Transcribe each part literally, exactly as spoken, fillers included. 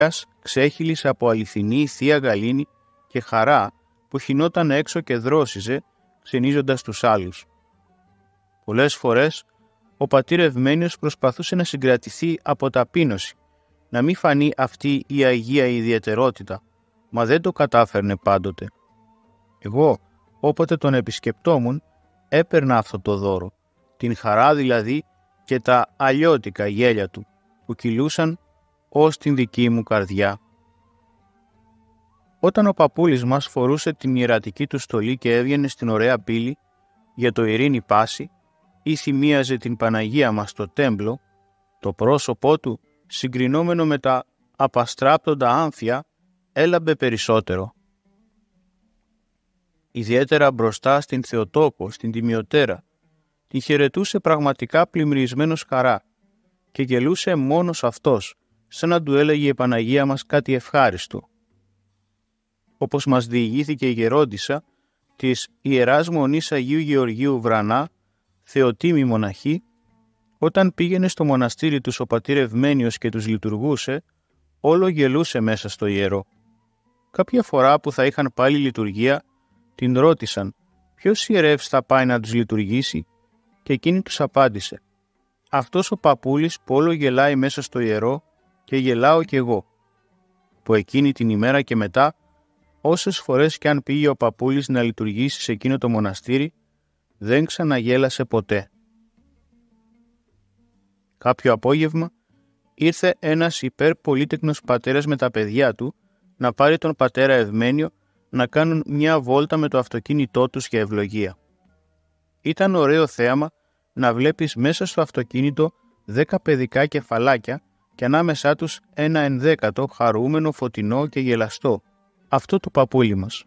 ξέχυλης από αληθινή θεία γαλήνη και χαρά που χυνόταν έξω και δρόσιζε, ξενίζοντας τους άλλους. Πολλές φορές ο πατήρ Ευμένιος προσπαθούσε να συγκρατηθεί από ταπείνωση, να μην φανεί αυτή η αγία ιδιαιτερότητα, μα δεν το κατάφερνε πάντοτε. Εγώ, όποτε τον επισκεπτόμουν, έπαιρνα αυτό το δώρο, την χαρά δηλαδή και τα αλλιώτικα γέλια του, που κυλούσαν ως την δική μου καρδιά. Όταν ο παππούλης μας φορούσε την ιερατική του στολή και έβγαινε στην ωραία πύλη για το ειρήνη πάση ή θυμίαζε την Παναγία μας στο τέμπλο, το πρόσωπό του, συγκρινόμενο με τα απαστράπτοντα άμφια, έλαμπε περισσότερο. Ιδιαίτερα μπροστά στην Θεοτόκο, στην Τιμιωτέρα, την χαιρετούσε πραγματικά πλημμυρισμένος χαρά και γελούσε μόνος αυτός, σαν να του έλεγε η Παναγία μας κάτι ευχάριστο. Όπως μας διηγήθηκε η γερόντισσα της Ιεράς Μονής Αγίου Γεωργίου Βρανά, θεοτήμη μοναχή, όταν πήγαινε στο μοναστήρι τους ο πατήρ Ευμένιος και τους λειτουργούσε, όλο γελούσε μέσα στο ιερό. Κάποια φορά που θα είχαν πάλι λειτουργία, την ρώτησαν ποιος ιερεύς θα πάει να τους λειτουργήσει και εκείνη τους απάντησε «Αυτός ο παππούλης που όλο γελάει μέσα στο ιερό και γελάω κι εγώ». Που εκείνη την ημέρα και μετά, όσες φορές κι αν πήγε ο παππούλης να λειτουργήσει σε εκείνο το μοναστήρι, δεν ξαναγέλασε ποτέ. Κάποιο απόγευμα ήρθε ένας υπερπολίτεκνος πατέρας με τα παιδιά του να πάρει τον πατέρα Ευμένιο να κάνουν μια βόλτα με το αυτοκίνητό τους για ευλογία. Ήταν ωραίο θέαμα να βλέπεις μέσα στο αυτοκίνητο δέκα παιδικά κεφαλάκια και ανάμεσά τους ένα ενδέκατο χαρούμενο, φωτεινό και γελαστό, αυτό το παππούλι μας.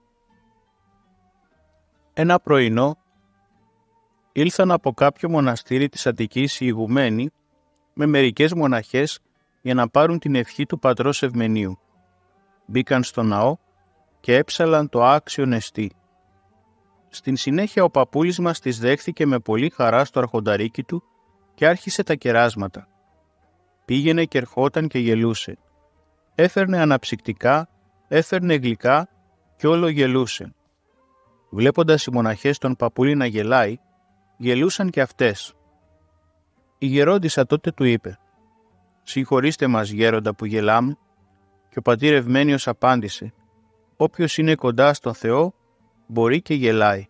Ένα πρωινό ήλθαν από κάποιο μοναστήρι της Αττικής οι ηγουμένοι με μερικές μοναχές για να πάρουν την ευχή του πατρός Ευμενίου. Μπήκαν στο ναό και έψαλαν το άξιον εστί. Στην συνέχεια ο παππούλης μας τις δέχθηκε με πολύ χαρά στο αρχονταρίκι του και άρχισε τα κεράσματα. Πήγαινε και ερχόταν και γελούσε. Έφερνε αναψυκτικά, έφερνε γλυκά και όλο γελούσε. Βλέποντας οι μοναχές τον παππούλη να γελάει, γελούσαν και αυτές. Η γερόντισσα τότε του είπε «Συγχωρήστε μας γέροντα που γελάμε» και ο πατήρ Ευμένιος απάντησε «Όποιος είναι κοντά στον Θεό μπορεί και γελάει».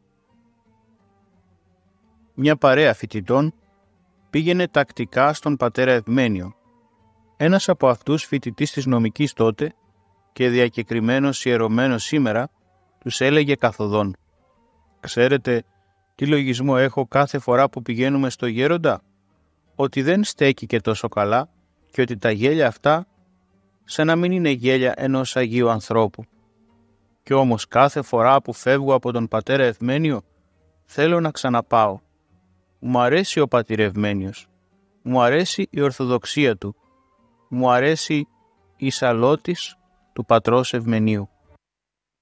Μια παρέα φοιτητών πήγαινε τακτικά στον πατέρα Ευμένιο. Ένας από αυτούς, φοιτητής της νομικής τότε και διακεκριμένος ιερωμένος σήμερα, τους έλεγε καθοδόν «Ξέρετε τι λογισμό έχω κάθε φορά που πηγαίνουμε στο γέροντα? Ότι δεν στέκει και τόσο καλά και ότι τα γέλια αυτά σαν να μην είναι γέλια ενός Αγίου ανθρώπου. Κι όμως κάθε φορά που φεύγω από τον πατέρα Ευμένιο θέλω να ξαναπάω. Μου αρέσει ο πατήρ Ευμένιος. Μου αρέσει η ορθοδοξία του. Μου αρέσει η σαλότης του πατρός Ευμενίου».